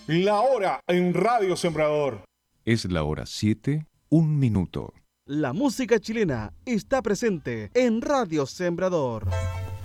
La hora en Radio Sembrador. Es la hora 7, 1 minuto. La música chilena está presente en Radio Sembrador.